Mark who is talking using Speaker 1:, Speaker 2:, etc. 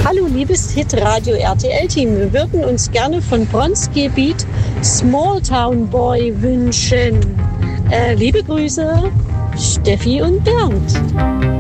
Speaker 1: Hallo, liebes Hitradio RTL-Team. Wir würden uns gerne von Bronski-Beat Small Town Boy wünschen. Liebe Grüße, Steffi und Bernd.